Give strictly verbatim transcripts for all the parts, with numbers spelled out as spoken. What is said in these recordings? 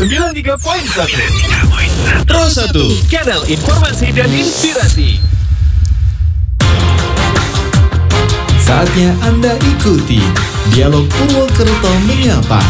sembilan tiga koma satu Pro satu, kanal informasi dan inspirasi. Saatnya Anda ikuti Dialog Purwokerto Menyapa.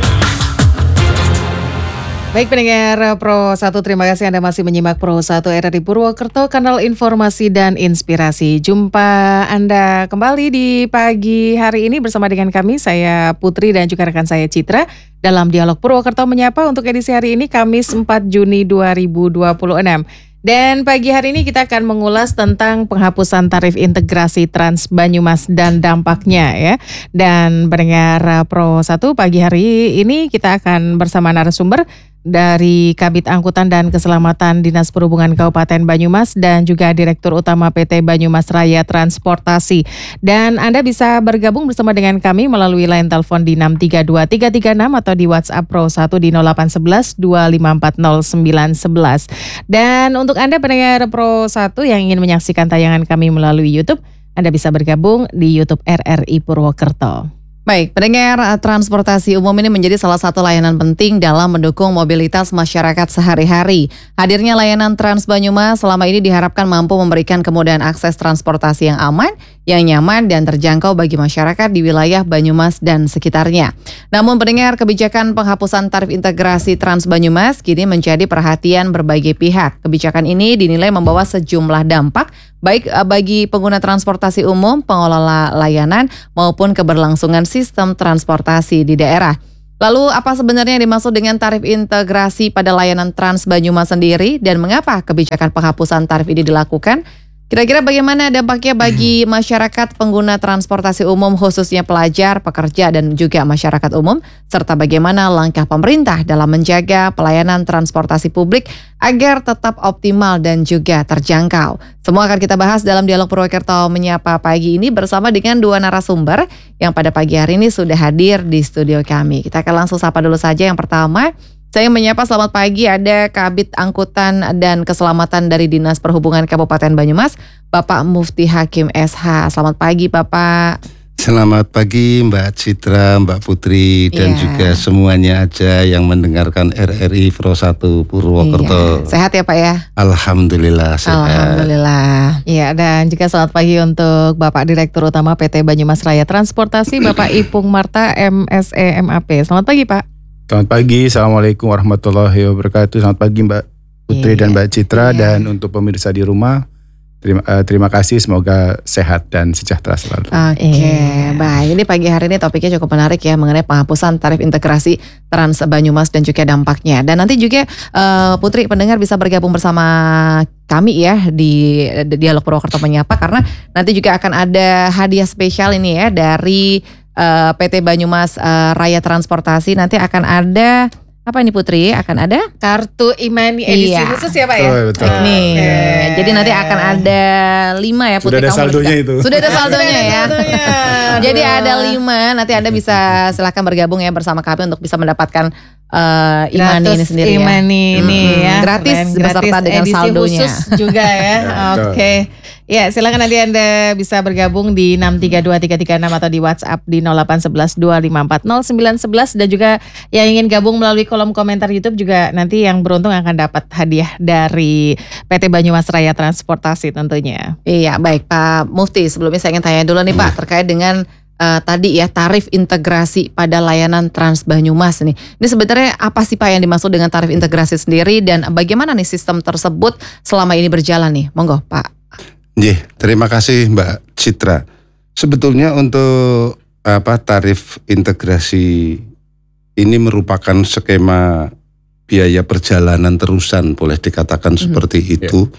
Baik pendengar Pro satu, terima kasih Anda masih menyimak Pro satu R R I Purwokerto, kanal informasi dan inspirasi. Jumpa Anda kembali di pagi hari ini bersama dengan kami, saya Putri dan juga rekan saya Citra, dalam Dialog Purwokerto Menyapa untuk edisi hari ini, Kamis empat Juni dua ribu dua puluh enam. Dan pagi hari ini kita akan mengulas tentang penghapusan tarif integrasi Trans Banyumas dan dampaknya ya. Dan pendengar Pro satu, pagi hari ini kita akan bersama narasumber dari Kabid Angkutan dan Keselamatan Dinas Perhubungan Kabupaten Banyumas dan juga Direktur Utama P T Banyumas Raya Transportasi. Dan Anda bisa bergabung bersama dengan kami melalui line telepon di enam tiga dua tiga tiga enam atau di WhatsApp Pro satu di nol delapan satu satu dua lima empat nol sembilan satu satu. Dan untuk Anda pendengar Pro satu yang ingin menyaksikan tayangan kami melalui YouTube, Anda bisa bergabung di YouTube R R I Purwokerto. Baik, pendengar, transportasi umum ini menjadi salah satu layanan penting dalam mendukung mobilitas masyarakat sehari-hari. Hadirnya layanan Trans Banyumas selama ini diharapkan mampu memberikan kemudahan akses transportasi yang aman, yang nyaman dan terjangkau bagi masyarakat di wilayah Banyumas dan sekitarnya. Namun pendengar, kebijakan penghapusan tarif integrasi Trans Banyumas kini menjadi perhatian berbagai pihak. Kebijakan ini dinilai membawa sejumlah dampak baik bagi pengguna transportasi umum, pengelola layanan, maupun keberlangsungan sistem transportasi di daerah. Lalu apa sebenarnya yang dimaksud dengan tarif integrasi pada layanan Trans Banyumas sendiri dan mengapa kebijakan penghapusan tarif ini dilakukan? Kira-kira bagaimana dampaknya bagi masyarakat pengguna transportasi umum khususnya pelajar, pekerja dan juga masyarakat umum, serta bagaimana langkah pemerintah dalam menjaga pelayanan transportasi publik agar tetap optimal dan juga terjangkau. Semua akan kita bahas dalam Dialog Purwokerto Menyapa pagi ini bersama dengan dua narasumber yang pada pagi hari ini sudah hadir di studio kami. Kita akan langsung sapa dulu saja. Yang pertama, saya menyapa selamat pagi ada Kabid Angkutan dan Keselamatan dari Dinas Perhubungan Kabupaten Banyumas, Bapak Mufti Hakim S H. Selamat pagi Bapak. Selamat pagi Mbak Citra, Mbak Putri dan Iya. juga semuanya aja yang mendengarkan R R I Pro satu Purwokerto. Iya. Sehat ya Pak ya? Alhamdulillah sehat. Alhamdulillah. Ya, dan juga selamat pagi untuk Bapak Direktur Utama P T Banyumas Raya Transportasi, Bapak Ipung Marta M S E M A P. Selamat pagi Pak. Selamat pagi, Assalamualaikum warahmatullahi wabarakatuh. Selamat pagi Mbak Putri Iya, dan Mbak Citra. iya. Dan untuk pemirsa di rumah, terima, uh, terima kasih, semoga sehat dan sejahtera selalu. Oke, Iya. baik. Ini pagi hari ini topiknya cukup menarik ya mengenai penghapusan tarif integrasi Trans Banyumas dan juga dampaknya. Dan nanti juga uh, Putri pendengar bisa bergabung bersama kami ya di, di Dialog Purwokerto Menyapa karena nanti juga akan ada hadiah spesial ini ya dari uh, P T Banyumas uh, Raya Transportasi. Nanti akan ada apa ini Putri? Akan ada Kartu Imani edisi Iya. khusus ya Pak ya? Oh, betul. nih. Oke. Jadi nanti akan ada lima ya Putri. Sudah ada Kamu saldonya bisa- itu. Sudah ada saldonya ya. Saldonya. Jadi Aduh. ada lima. Nanti Anda bisa silakan bergabung ya bersama kami untuk bisa mendapatkan uh, Imani ini Gratis sendiri ya. Imani ini Hmm, ya. gratis Keren, beserta dengan edisi saldonya. khusus juga ya. Betul. Oke. Ya, silakan nanti Anda bisa bergabung di enam tiga dua tiga tiga enam atau di WhatsApp di nol delapan satu satu dua lima empat nol sembilan satu satu dan juga yang ingin gabung melalui kolom komentar YouTube juga nanti yang beruntung akan dapat hadiah dari P T Banyumas Raya Transportasi tentunya. Iya, baik Pak Mufti. Sebelumnya saya ingin tanya dulu nih Pak terkait dengan uh, tadi ya tarif integrasi pada layanan Trans Banyumas nih. Ini sebenarnya apa sih Pak yang dimaksud dengan tarif integrasi sendiri dan bagaimana nih sistem tersebut selama ini berjalan nih? Monggo Pak. Nggih, terima kasih Mbak Citra. Sebetulnya untuk apa tarif integrasi ini merupakan skema biaya perjalanan terusan, boleh dikatakan seperti itu.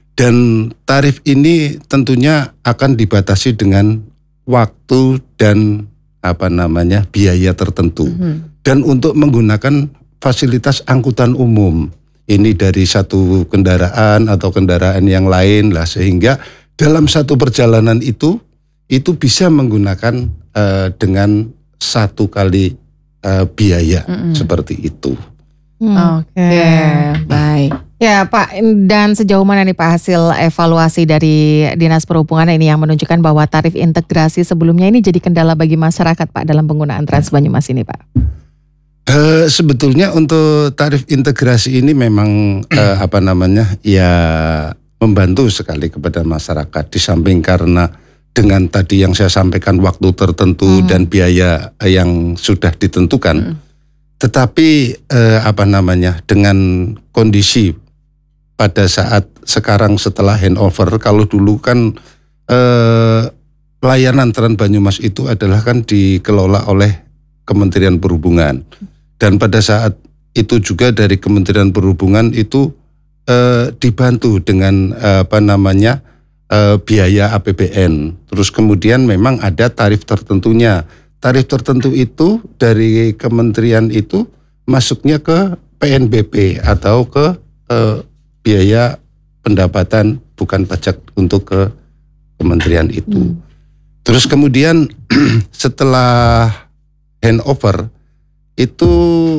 Dan tarif ini tentunya akan dibatasi dengan waktu dan apa namanya biaya tertentu. Dan untuk menggunakan fasilitas angkutan umum, ini dari satu kendaraan atau kendaraan yang lain lah, sehingga dalam satu perjalanan itu itu bisa menggunakan uh, dengan satu kali uh, biaya seperti itu. Hmm, Oke, baik. Ya Pak, dan sejauh mana nih Pak hasil evaluasi dari Dinas Perhubungan ini yang menunjukkan bahwa tarif integrasi sebelumnya ini jadi kendala bagi masyarakat Pak dalam penggunaan Trans Banyumas ini Pak? Eh, sebetulnya untuk tarif integrasi ini memang eh, apa namanya ya membantu sekali kepada masyarakat. Di samping karena dengan tadi yang saya sampaikan waktu tertentu dan biaya yang sudah ditentukan, tetapi eh, apa namanya dengan kondisi pada saat sekarang setelah handover, kalau dulu kan eh, layanan Trans Banyumas itu adalah kan dikelola oleh Kementerian Perhubungan, dan pada saat itu juga dari Kementerian Perhubungan itu eh, dibantu dengan eh, apa namanya eh, biaya A P B N. Terus kemudian memang ada tarif tertentunya. Tarif tertentu itu dari kementerian itu masuknya ke P N B P atau ke eh, biaya pendapatan bukan pajak untuk ke kementerian itu. Hmm. Terus kemudian setelah handover itu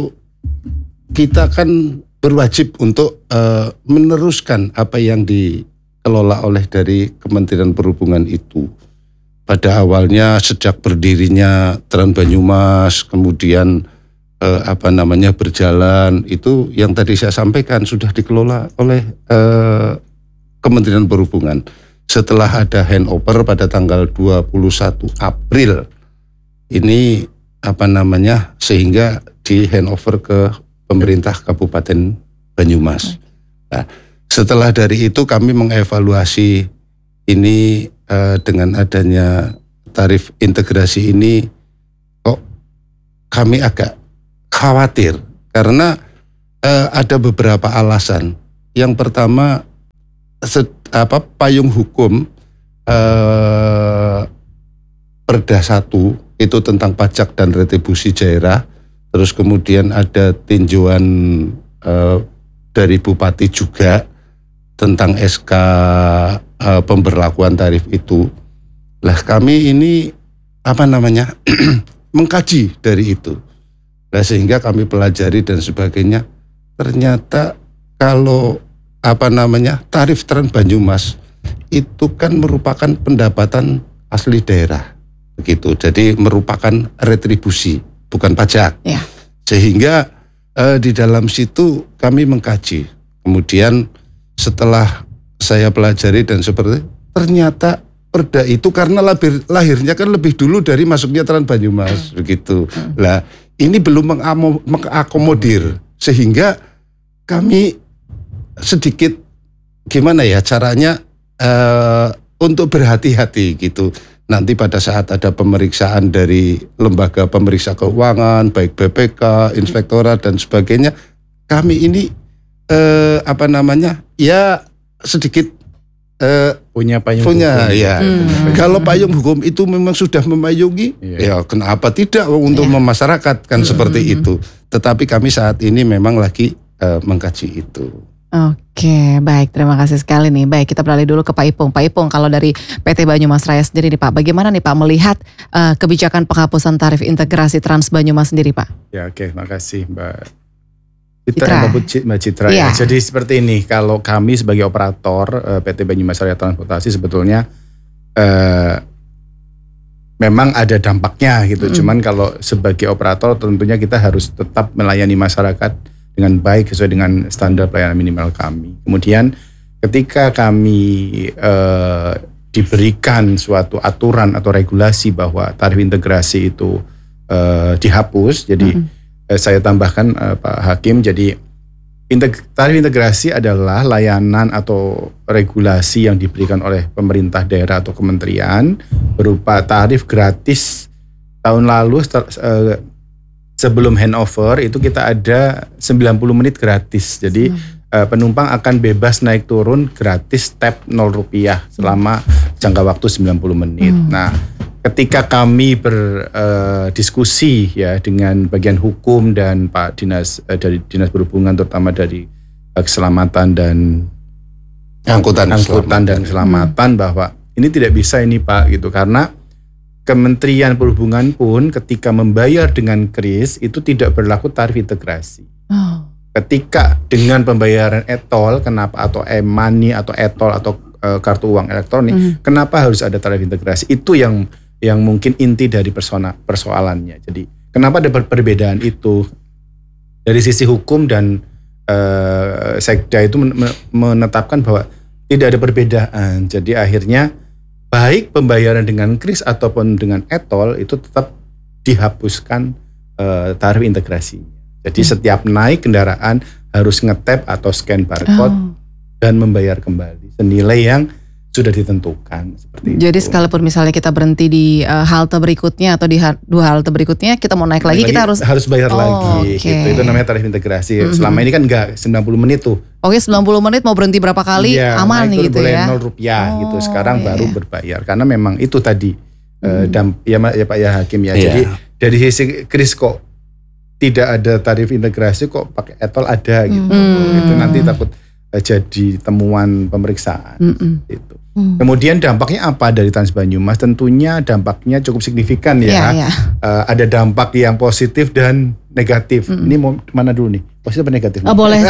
kita kan berwajib untuk uh, meneruskan apa yang dikelola oleh dari Kementerian Perhubungan itu. Pada awalnya sejak berdirinya Trans Banyumas, kemudian uh, apa namanya berjalan, itu yang tadi saya sampaikan sudah dikelola oleh uh, Kementerian Perhubungan. Setelah ada handover pada tanggal dua puluh satu April ini apa namanya sehingga di handover ke pemerintah Kabupaten Banyumas. Nah, setelah dari itu kami mengevaluasi ini eh, dengan adanya tarif integrasi ini, kok kami agak khawatir karena eh, ada beberapa alasan. Yang pertama, set, apa payung hukum eh, Perda satu itu tentang pajak dan retribusi daerah, terus kemudian ada tinjauan eh, dari Bupati juga tentang S K eh, pemberlakuan tarif itu. Lah kami ini apa namanya mengkaji dari itu. Nah sehingga kami pelajari dan sebagainya. Ternyata kalau apa namanya tarif Trans Banyumas itu kan merupakan pendapatan asli daerah. Begitu. Jadi merupakan retribusi, bukan pajak. Ya. Sehingga eh, di dalam situ kami mengkaji. Kemudian setelah saya pelajari dan seperti ternyata perda itu karena lahir, lahirnya kan lebih dulu dari masuknya Trans Banyumas, begitu. Lah ini belum mengakomodir sehingga kami sedikit gimana ya caranya eh, untuk berhati-hati gitu. Nanti pada saat ada pemeriksaan dari lembaga pemeriksa keuangan, baik B P K, inspektorat dan sebagainya, kami ini eh, apa namanya ya sedikit eh, punya payung punya hukum. Ya. Hmm. Kalau payung hukum itu memang sudah memayungi, yeah. ya kenapa tidak untuk yeah. memasyarakat kan hmm. seperti itu. Tetapi kami saat ini memang lagi eh, mengkaji itu. Oke, baik, terima kasih sekali nih. Baik, kita beralih dulu ke Pak Ipung. Pak Ipung, kalau dari P T Banyumas Raya sendiri nih Pak, bagaimana nih Pak melihat uh, kebijakan penghapusan tarif integrasi Trans Banyumas sendiri Pak? Ya oke, makasih Mbak Citra, Citra. Mbak Citra. Ya. Ya. Jadi seperti ini, kalau kami sebagai operator uh, P T Banyumas Raya Transportasi sebetulnya uh, memang ada dampaknya gitu. Mm. Cuman kalau sebagai operator tentunya kita harus tetap melayani masyarakat dengan baik sesuai dengan standar pelayanan minimal kami. Kemudian ketika kami eh, diberikan suatu aturan atau regulasi bahwa tarif integrasi itu eh, dihapus, jadi mm-hmm. eh, saya tambahkan eh, Pak Hakim, jadi integ- tarif integrasi adalah layanan atau regulasi yang diberikan oleh pemerintah daerah atau kementerian berupa tarif gratis. Tahun lalu eh, sebelum handover itu kita ada sembilan puluh menit gratis. Jadi hmm. uh, penumpang akan bebas naik turun gratis tap nol rupiah selama jangka waktu sembilan puluh menit. Hmm. Nah, ketika kami berdiskusi uh, ya dengan bagian hukum dan Pak Dinas uh, dari Dinas Perhubungan terutama dari uh, keselamatan dan angkutan, angkutan dan keselamatan hmm. bahwa ini tidak bisa ini Pak gitu karena Kementerian Perhubungan pun ketika membayar dengan kris itu tidak berlaku tarif integrasi. Oh. Ketika dengan pembayaran e-tol, kenapa atau e-money atau e-tol atau e, kartu uang elektronik, mm. kenapa harus ada tarif integrasi? Itu yang yang mungkin inti dari persona, persoalannya. Jadi kenapa ada perbedaan itu? dari sisi hukum dan uh, Sekda itu menetapkan bahwa tidak ada perbedaan. Jadi akhirnya baik pembayaran dengan kris ataupun dengan e-tol itu tetap dihapuskan uh, tarif integrasi. Jadi hmm. setiap naik kendaraan harus nge-tap atau scan barcode oh. dan membayar kembali senilai yang sudah ditentukan seperti Jadi itu. sekalipun misalnya kita berhenti di uh, halte berikutnya atau di ha- dua halte berikutnya kita mau naik lagi, naik kita lagi, harus harus bayar oh, lagi okay. gitu. Itu namanya tarif integrasi. Mm-hmm. Selama ini kan enggak sembilan puluh menit tuh. Oke, sembilan puluh menit mau berhenti berapa kali ya, aman naik gitu boleh ya. nol rupiah oh, gitu. Sekarang iya, baru iya. berbayar karena memang itu tadi mm. uh, damp, ya, ya Pak ya Hakim ya. Iya. Jadi dari sisi kris kok tidak ada tarif integrasi kok pakai e-tol ada gitu. Mm. Itu nanti takut uh, jadi temuan pemeriksaan Mm-mm. itu. Hmm. Kemudian dampaknya apa dari Trans Banyumas? Tentunya dampaknya cukup signifikan ya. Yeah, yeah. Uh, ada dampak yang positif dan negatif. Hmm. Ini mau mana dulu nih? Positif atau negatif? Oh, boleh.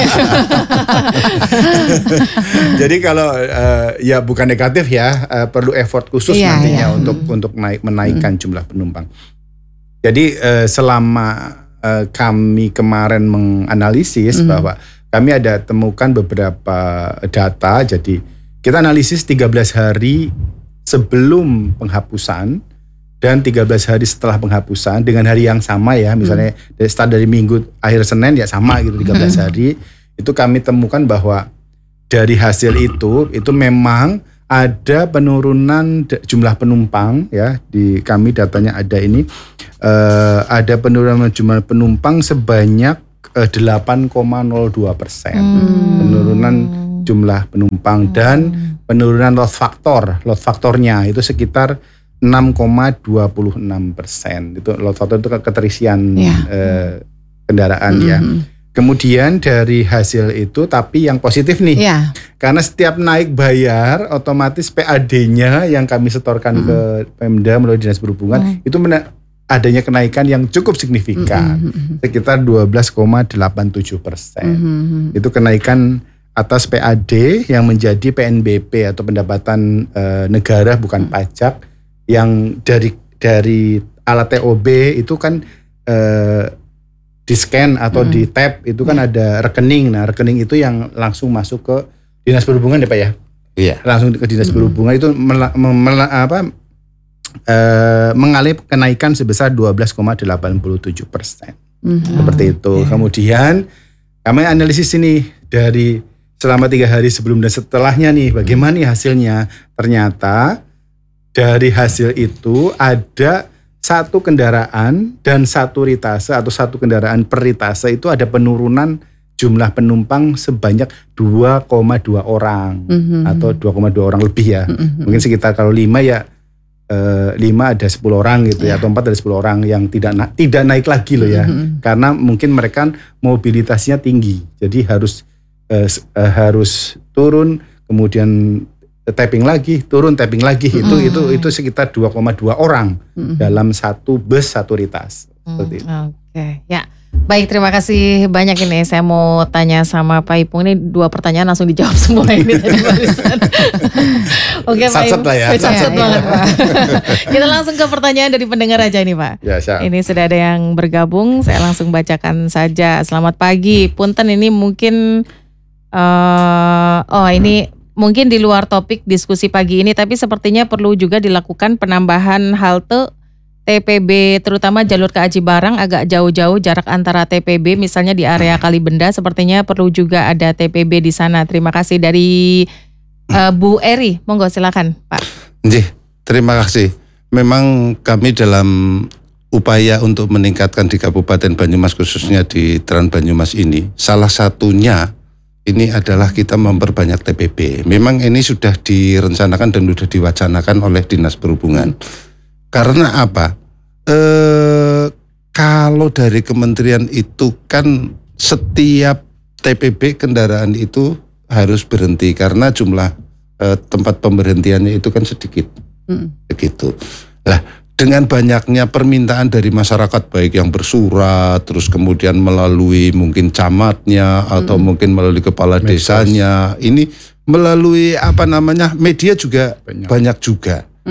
Jadi kalau uh, ya bukan negatif ya, uh, perlu effort khusus yeah, nantinya yeah. untuk hmm. untuk naik menaikkan hmm. jumlah penumpang. Jadi uh, selama uh, kami kemarin menganalisis hmm. bahwa kami ada temukan beberapa data. Jadi kita analisis tiga belas hari sebelum penghapusan dan tiga belas hari setelah penghapusan dengan hari yang sama ya. Misalnya hmm. dari start dari minggu akhir Senin ya sama gitu tiga belas hari. Itu kami temukan bahwa dari hasil itu itu memang ada penurunan jumlah penumpang ya. Di kami datanya ada ini uh, ada penurunan jumlah penumpang sebanyak uh, delapan koma nol dua persen. Hmm. Penurunan jumlah penumpang dan penurunan load factor, load faktornya itu sekitar enam koma dua enam persen. Itu load factor itu keterisian yeah. eh, kendaraan mm-hmm. ya. Kemudian dari hasil itu tapi yang positif nih, yeah. karena setiap naik bayar otomatis P A D-nya yang kami setorkan mm-hmm. ke Pemda melalui Dinas Perhubungan mm-hmm. itu mena- adanya kenaikan yang cukup signifikan, mm-hmm. sekitar dua belas koma delapan tujuh persen. Mm-hmm. Itu kenaikan atas P A D yang menjadi P N B P atau pendapatan e, negara bukan hmm. pajak yang dari dari alat T O B itu kan e, di scan atau hmm. di tap itu kan hmm. ada rekening. Nah rekening itu yang langsung masuk ke Dinas Perhubungan ya Pak ya? Iya. Langsung ke Dinas hmm. Perhubungan itu mela, mela, apa, e, mengalami kenaikan sebesar dua belas koma delapan tujuh persen. Hmm. Seperti itu. Yeah. Kemudian kami analisis ini dari selama tiga hari sebelum dan setelahnya nih, bagaimana nih hasilnya? Ternyata dari hasil itu ada satu kendaraan dan satu ritase atau satu kendaraan per ritase itu ada penurunan jumlah penumpang sebanyak dua koma dua orang mm-hmm. atau dua koma dua orang lebih ya. Mm-hmm. Mungkin sekitar kalau lima ya eh, lima ada sepuluh orang gitu yeah. ya atau empat ada sepuluh orang yang tidak na- tidak naik lagi loh ya. Mm-hmm. Karena mungkin mereka mobilitasnya tinggi. Jadi harus Uh, uh, harus turun kemudian tapping lagi turun tapping lagi mm. itu itu itu sekitar dua koma dua orang mm. dalam satu bus satu ritas mm. seperti itu. Oke okay. ya baik terima kasih banyak ini saya mau tanya sama Pak Ipung ini dua pertanyaan langsung dijawab semua ini tadi barisan. Oke Pak Ipung. Ya. Sat-sat banget Pak. Kita langsung ke pertanyaan dari pendengar aja nih Pak. Ya, siap. Ini sudah ada yang bergabung saya langsung bacakan saja. Selamat pagi. Punten ini mungkin Uh, oh ini mungkin di luar topik diskusi pagi ini tapi sepertinya perlu juga dilakukan penambahan halte T P B terutama jalur ke Aji Barang agak jauh-jauh jarak antara T P B misalnya di area Kalibenda sepertinya perlu juga ada T P B di sana. Terima kasih dari uh, Bu Eri. Monggo silakan Pak. Nggih, terima kasih. Memang kami dalam upaya untuk meningkatkan di Kabupaten Banyumas khususnya di Trans Banyumas ini salah satunya ini adalah kita memperbanyak T P B. Memang ini sudah direncanakan dan sudah diwacanakan oleh Dinas Perhubungan. Karena apa? E, kalau dari kementerian itu kan setiap T P B kendaraan itu harus berhenti karena jumlah e, tempat pemberhentiannya itu kan sedikit. Mm. Begitu. Lah, dengan banyaknya permintaan dari masyarakat baik yang bersurat terus kemudian melalui mungkin camatnya atau hmm. mungkin melalui kepala Medsos. Desanya ini melalui apa namanya media juga banyak, banyak juga hmm.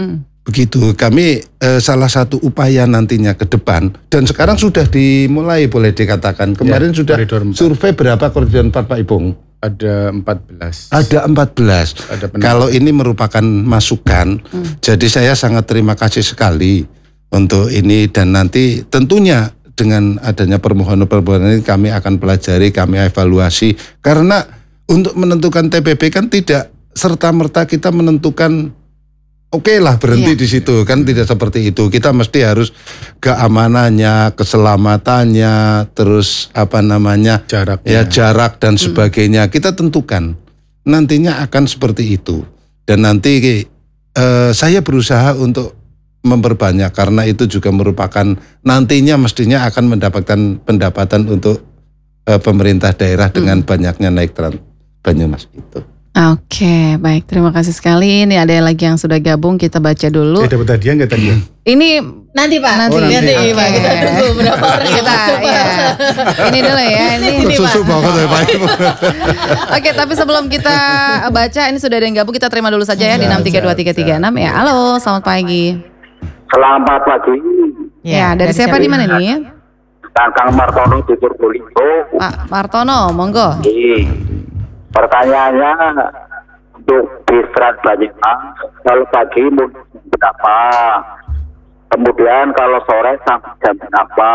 Begitu, kami eh, salah satu upaya nantinya ke depan, dan sekarang sudah dimulai boleh dikatakan. Kemarin ya, sudah survei berapa koridor empat Pak Ipung? Ada empat belas. Ada empat belas. Ada Kalau ini merupakan masukan, hmm. jadi saya sangat terima kasih sekali untuk ini, dan nanti tentunya dengan adanya permohonan-permohonan ini kami akan pelajari, kami evaluasi, karena untuk menentukan T P P kan tidak serta-merta kita menentukan oke okay lah berhenti iya. di situ, kan tidak seperti itu. Kita mesti harus keamanannya, keselamatannya, terus apa namanya jarak, ya jarak dan sebagainya. Hmm. Kita tentukan nantinya akan seperti itu. Dan nanti eh, saya berusaha untuk memperbanyak, karena itu juga merupakan nantinya mestinya akan mendapatkan pendapatan untuk eh, pemerintah daerah dengan hmm. banyaknya naik Trans Banyumas itu. Oke, baik. Terima kasih sekali. Ini ada lagi yang sudah gabung, kita baca dulu. Eh, dapat hadiah nggak tadi? Ini nanti Pak. Nanti, oh, nanti. nanti okay. Pak. Kita tunggu berapa orang kita. Ya. Ini dulu ya. Ini, ini susu banget ya Pak. Oke, tapi sebelum kita baca, ini sudah ada yang gabung. Kita terima dulu saja ya di enam tiga dua tiga tiga enam ya. Halo, selamat pagi. Selamat pagi. Ya, dari, dari siapa di mana nih? Kang Martono di Purbolinggo. Pak Martono, monggo. Iya. Pertanyaannya untuk bis Trans Banyumas, kalau pagi berapa? Kemudian kalau sore sampai jam berapa?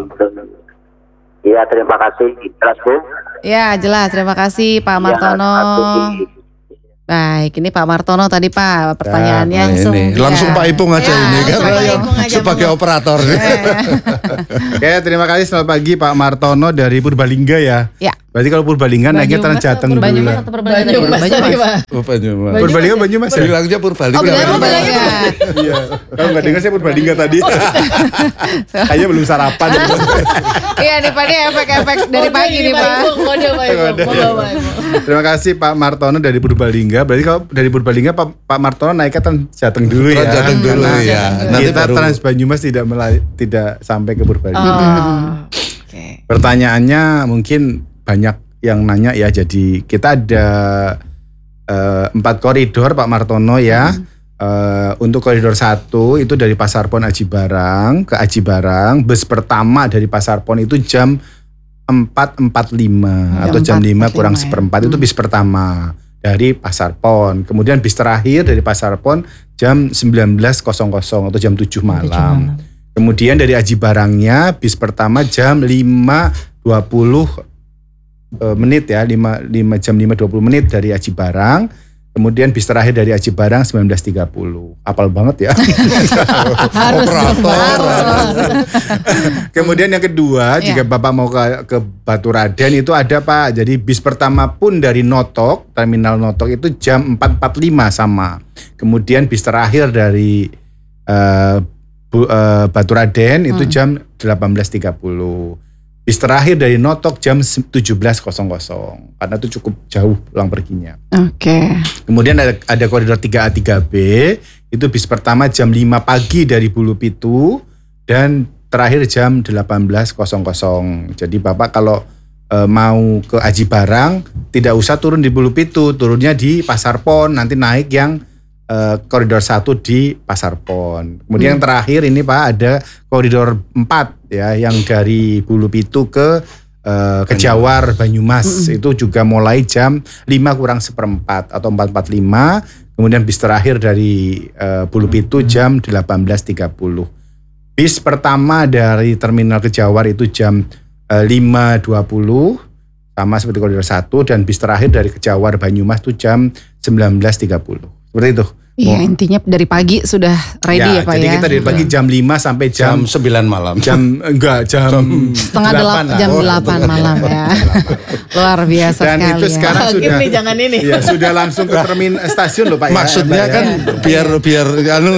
Iya, terima kasih. Jelas Bu? Ya, jelas. Terima kasih Pak Martono. Ya, baik, ini Pak Martono tadi Pak, pertanyaannya ya, langsung ini. ya. Langsung Pak Ipung aja ya, ini karena yang sebagai aja, operator. Oke, terima kasih, selamat pagi Pak Martono dari Purbalingga ya. Ya. Berarti kalau Purbalingga naiknya Trans Jateng dulu. Banyumas atau Purbalingga? Banyumas tadi Pak. Oh, Banyumas. Purbalingga Banyumas. Saya bilangnya Purbalingga. Oh, benar Purbalingga. Iya. Kalau nggak dengar saya Purbalingga tadi. Kayaknya belum sarapan. Iya nih Pak, ini efek-efek dari pagi nih Pak. Terima kasih Pak Martono dari Purbalingga. Berarti kalau dari Purbalingga Pak, Pak Martono naiknya Trans Jateng dulu ya. Trans Jateng dulu nah, ya. Nanti kita baru Trans Banyumas tidak melai, tidak sampai ke Purbalingga. Oh, okay. Pertanyaannya mungkin banyak yang nanya ya. Jadi kita ada uh, empat koridor Pak Martono ya. Hmm. Uh, untuk koridor satu itu dari Pasar Pon Aji Barang ke Aji Barang. Bus pertama dari Pasar Pon itu jam empat empat puluh lima hmm, atau jam lima kurang seperempat ya. Itu bis pertama dari Pasar Pon. Kemudian bis terakhir dari Pasar Pon jam sembilan belas atau jam tujuh malam. Kemudian dari Aji Barangnya bis pertama jam lima dua puluh menit ya, lima, lima jam lima dua puluh menit dari Aji Barang. Kemudian bis terakhir dari Aji Barang sembilan belas tiga puluh. Apal banget ya. Harus operator. Kemudian yang kedua, ya. Jika Bapak mau ke, ke Baturaden itu ada Pak. Jadi bis pertama pun dari Notok, terminal Notok itu jam empat empat puluh lima sama. Kemudian bis terakhir dari uh, Bu, uh, Baturaden itu hmm. jam delapan belas tiga puluh. Bis terakhir dari Notok jam tujuh belas karena itu cukup jauh pulang perginya. Oke. Okay. Kemudian ada, ada koridor tiga A tiga B, itu bis pertama jam lima pagi dari Bulu Pitu dan terakhir jam delapan belas. Jadi Bapak kalau e, mau ke Aji Barang tidak usah turun di Bulu Pitu, turunnya di Pasar Pon, nanti naik yang koridor satu di Pasar Pon. Kemudian hmm. yang terakhir ini Pak ada koridor empat ya, yang dari Bulu Pitu ke uh, Kejawar Banyumas. Hmm. Itu juga mulai jam lima kurang seperempat atau empat empat puluh lima. Kemudian bis terakhir dari uh, Bulu Pitu jam delapan belas tiga puluh. Bis pertama dari terminal Kejawar itu jam uh, lima dua puluh sama seperti koridor satu, dan bis terakhir dari Kejawar Banyumas itu jam sembilan belas tiga puluh. Seperti itu. Iya, intinya dari pagi sudah ready ya, ya Pak jadi ya. Jadi kita dari pagi jam lima sampai jam, jam sembilan malam. Jam enggak, jam, jam setengah delapan, jam delapan malam ya. Luar biasa dan sekali. Dan itu sekarang ya. sudah Ini, jangan ini. Ya, sudah langsung ke termin stasiun loh Pak. Maksudnya ya, kan ya. biar biar anu.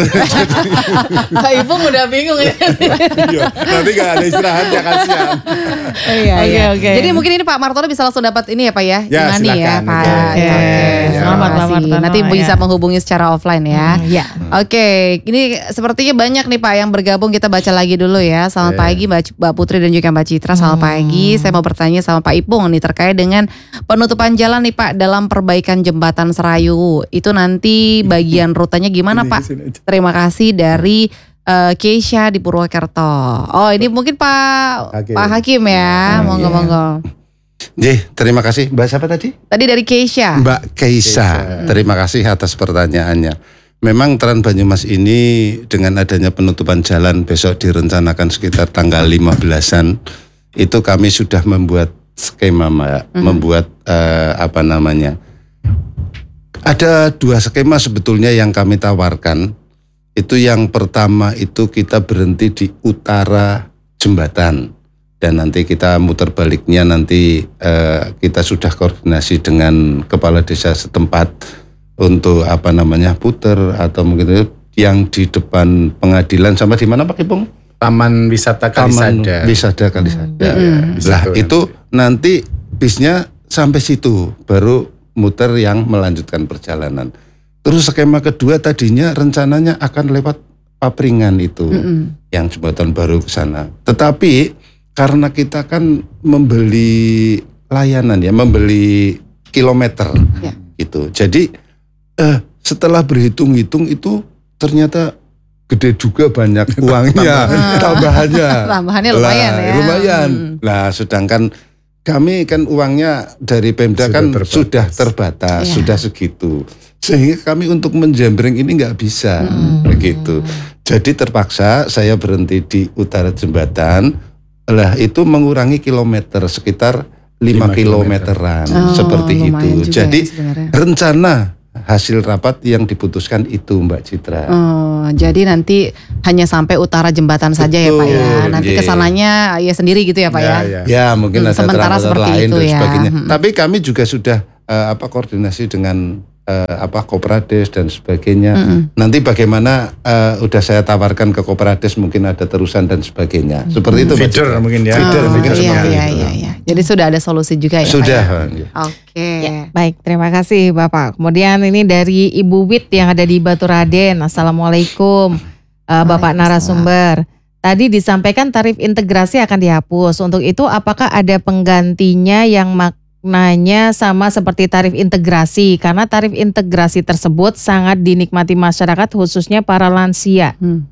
Pak Ipung udah bingung ini. Iya, nanti enggak ada istirahat ya, kasihan. Oh, iya, oke, iya. Oke. Jadi mungkin ini Pak Martono bisa langsung dapat ini ya Pak ya. Ya, Imani ya Pak. Oke. Oke. Selamat Pak Martono. Nanti bisa menghubungi secara offline ya. Hmm, ya. Oke, ini sepertinya banyak nih Pak yang bergabung, kita baca lagi dulu ya. Selamat Yeah. pagi Mbak, Mbak Putri dan juga Mbak Citra, selamat Hmm. pagi. Saya mau bertanya sama Pak Ipung nih terkait dengan penutupan jalan nih Pak dalam perbaikan jembatan Serayu. Itu nanti bagian rutenya gimana Pak? Terima kasih dari uh, Keisha di Purwokerto. Oh ini mungkin Pak Hakim. Pak Hakim ya, monggo-monggo. Jih, terima kasih. Mbak siapa tadi? Tadi dari Keisha. Mbak Keisa. Terima kasih atas pertanyaannya. Memang Trans Banyumas ini dengan adanya penutupan jalan besok direncanakan sekitar tanggal lima belasan. Itu kami sudah membuat skema Mbak, Mhm. membuat eh, apa namanya? Ada dua skema sebetulnya yang kami tawarkan. Itu yang pertama itu kita berhenti di utara jembatan. Dan nanti kita muter baliknya nanti eh, kita sudah koordinasi dengan kepala desa setempat untuk apa namanya puter atau mungkin itu yang di depan pengadilan sama di mana Pak Ipung? Taman Wisata Taman Kalisada. Wisata Kalisada. Hmm. Lah Di situ, itu nanti bisnya sampai situ baru muter yang melanjutkan perjalanan. Terus skema kedua tadinya rencananya akan lewat Papringan itu Mm-mm. yang jembatan baru ke sana. Tetapi karena kita kan membeli layanan ya, membeli kilometer Ya. gitu. Jadi eh, setelah berhitung-hitung itu ternyata gede juga banyak uangnya, tambahannya. Tambahannya lumayan Lah, ya. Lumayan. Hmm. Nah, sedangkan kami kan uangnya dari Pemda Sudah kan terbatas. sudah terbatas, Iya. sudah segitu. Sehingga kami untuk menjembreng ini nggak bisa, begitu. Jadi terpaksa saya berhenti di utara jembatan. Lah itu mengurangi kilometer sekitar lima Lima kilometeran Oh, seperti lumayan itu. juga Jadi ya sebenarnya. rencana hasil rapat yang diputuskan itu Mbak Citra. Oh, jadi nanti hanya sampai utara jembatan saja ya Pak ya. Betul, Nanti iya. kesananya ya sendiri gitu ya Pak ya. Ya, ya. Ya mungkin Hmm, ada sementara transporter seperti lain itu dan ya. sebagainya. Hmm. Tapi kami juga sudah eh, apa koordinasi dengan eh, apa Koperades dan sebagainya. Mm-mm. Nanti bagaimana eh, udah saya tawarkan ke Koperades mungkin ada terusan dan sebagainya. Seperti itu Mbak Feeder Citra. mungkin ya. Feeder Oh, mungkin iya, seperti iya, itu. iya, iya. Jadi sudah ada solusi juga ya Sudah. Pak ya? ya. Oke. Baik, terima kasih Bapak. Kemudian ini dari Ibu Wit yang ada di Baturaden. Assalamualaikum uh, Bapak narasumber. Tadi disampaikan tarif integrasi akan dihapus. Untuk itu apakah ada penggantinya yang maknanya sama seperti tarif integrasi? Karena tarif integrasi tersebut sangat dinikmati masyarakat khususnya para lansia. Hmm.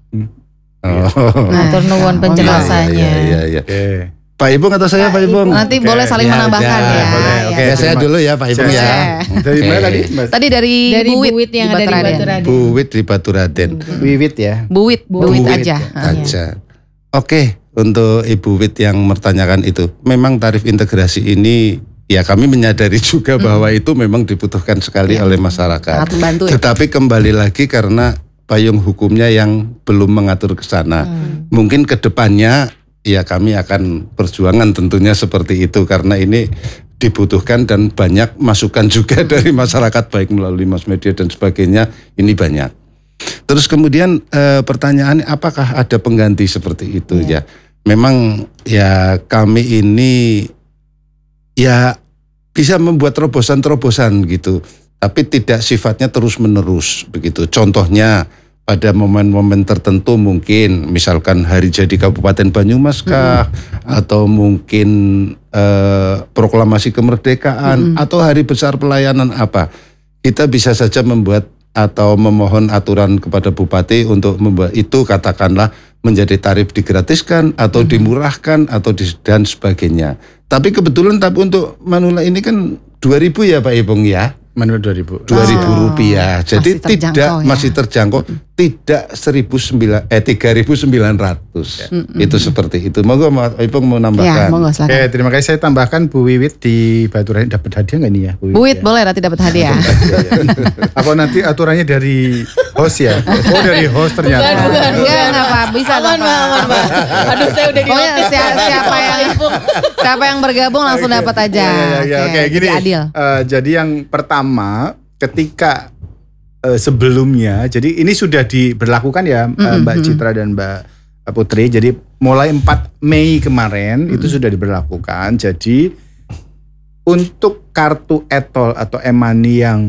Oh. Nah, tur nuwun oh, penjelasannya. Iya, iya, iya. Oke. Pak Ibung atau saya Pak Ibung? Nanti Oke. boleh saling Ya, menambahkan udah, ya. boleh. Ya. Oke. Ya, saya dulu ya Pak Ibung ya. Dari Oke. mana tadi? Mbak? Tadi dari, Dari Bu Bu Wit Wit yang ada di Baturaden. Baturaden. Bu Wit di Baturaden. Wiwit ya. Bu Wit, Bu Wit Wit aja. aja. Oke, untuk Ibu Wit yang bertanyakan itu, memang tarif integrasi ini ya kami menyadari juga bahwa itu memang dibutuhkan sekali Ya. oleh masyarakat. Sangat membantu ya. Tetapi kembali lagi karena payung hukumnya yang belum mengatur ke sana. Mungkin ke depannya ya kami akan perjuangan tentunya seperti itu karena ini dibutuhkan dan banyak masukan juga dari masyarakat baik melalui mass media dan sebagainya, ini banyak. Terus kemudian e, pertanyaannya apakah ada pengganti seperti itu ya? Memang ya kami ini ya bisa membuat terobosan-terobosan gitu, tapi tidak sifatnya terus-menerus begitu. Contohnya pada momen-momen tertentu mungkin misalkan hari jadi Kabupaten Banyumas kah, hmm. atau mungkin eh, proklamasi kemerdekaan, hmm. atau hari besar pelayanan apa, kita bisa saja membuat atau memohon aturan kepada Bupati untuk membuat itu katakanlah menjadi tarif digratiskan atau hmm. dimurahkan atau di, dan sebagainya. Tapi kebetulan tapi untuk Manula ini kan dua ribu ya Pak Ipung ya. Menurut dua ribu. dua ribu rupiah. Jadi masih terjangkau tidak ya. masih terjangkau, tidak seribu sembilan eh tiga ribu sembilan ratus. Itu seperti itu. Monggo Mas Ipung mau Ya, nambahkan. monggo Oke, silakan. terima kasih. Saya tambahkan Bu Wiwit di Baturaden dapat hadiah nggak nih ya? Bu Wit ya? boleh nanti dapat hadiah. Apa nanti aturannya dari host ya? Oh dari host ternyata. Bukan, bukan. Enggak, enggak Pak, bisa Aman, Pak. Pak, aman, Pak. Aduh, saya udah Pokoknya dinotis. siapa, siapa yang siapa yang bergabung langsung Oke. dapat aja. Ya, ya, ya. Oke, gini. jadi adil. eh, jadi yang pertama, ketika eh, sebelumnya, jadi ini sudah diberlakukan ya eh, Mbak Citra dan Mbak Putri. Jadi mulai empat Mei kemarin itu sudah diberlakukan. Jadi untuk kartu e-tol atau e-money yang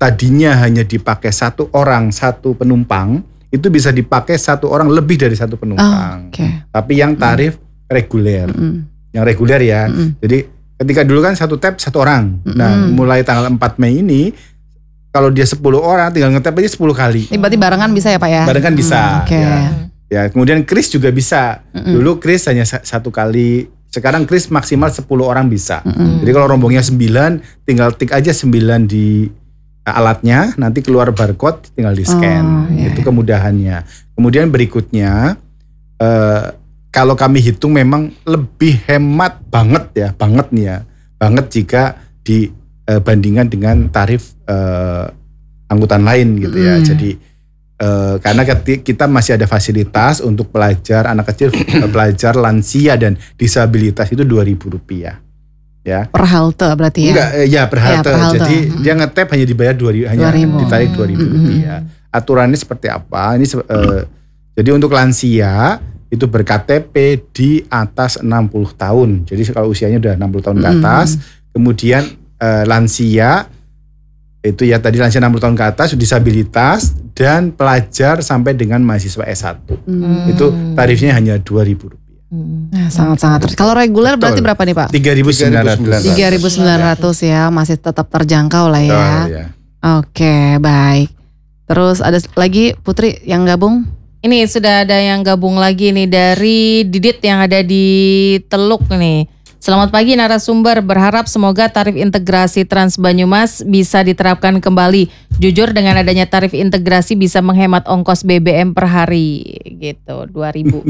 tadinya hanya dipakai satu orang satu penumpang, itu bisa dipakai satu orang lebih dari satu penumpang. Oh, okay. Tapi yang tarif mm. reguler, mm. yang reguler ya. Mm. Jadi ketika dulu kan satu tab satu orang. Mm. Nah mulai tanggal empat Mei ini, kalau dia sepuluh orang tinggal ngetap aja sepuluh kali. Ini berarti barengan bisa ya Pak ya? Barengan bisa. Mm, okay. Ya. ya kemudian kris juga bisa. Mm. Dulu kris hanya satu kali. Sekarang kris maksimal sepuluh orang bisa. Mm. Jadi kalau rombongnya sembilan, tinggal tik aja sembilan di alatnya, nanti keluar barcode tinggal di scan. Oh, yeah. Itu kemudahannya. Kemudian berikutnya, eh, kalau kami hitung memang lebih hemat banget ya, banget nih ya, banget jika dibandingkan dengan tarif eh, angkutan lain gitu ya. Mm. Jadi eh, karena kita masih ada fasilitas untuk pelajar, anak kecil, pelajar, lansia dan disabilitas itu dua ribu rupiah. Ya. Per halte berarti ya? Enggak, ya per halte. Ya, per halte. Jadi hmm. dia ngetap hanya dibayar dua ribu, hanya ditarik dua ribu rupiah. Aturannya seperti apa? Ini uh, jadi untuk lansia itu ber-K T P di atas enam puluh tahun. Jadi kalau usianya udah enam puluh tahun ke atas, hmm. kemudian uh, lansia itu ya tadi lansia enam puluh tahun ke atas, disabilitas dan pelajar sampai dengan mahasiswa S satu. Hmm. Itu tarifnya hanya dua ribu rupiah. Nah, sangat-sangat. Kalau reguler berarti berapa nih Pak? tiga ribu sembilan ratus. tiga ribu sembilan ratus ya, masih tetap terjangkau lah ya. Oh, ya. Oke, baik. Terus ada lagi Putri yang gabung? Ini sudah ada yang gabung lagi nih dari Didit yang ada di Teluk nih. Selamat pagi narasumber, berharap semoga tarif integrasi Trans Banyumas bisa diterapkan kembali. Jujur dengan adanya tarif integrasi bisa menghemat ongkos B B M per hari gitu, dua ribu.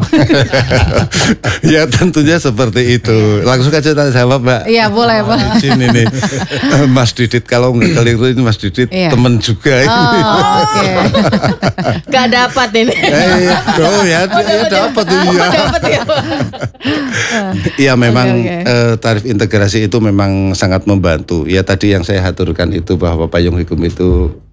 Ya tentunya seperti itu. Langsung aja tanya jawab Mbak. Iya boleh Nah, boleh. izin ini Mas Didit, kalau nggak keliru ini Mas Didit iya. temen juga ini. Oh oke. Okay. Gak dapat ini. Eh, oh ya, ya dapat ini ya. Dapat ya. Iya memang Okay, okay. Eh, tarif integrasi itu memang sangat membantu. Ya tadi yang saya aturkan itu bahwa payung hukum itu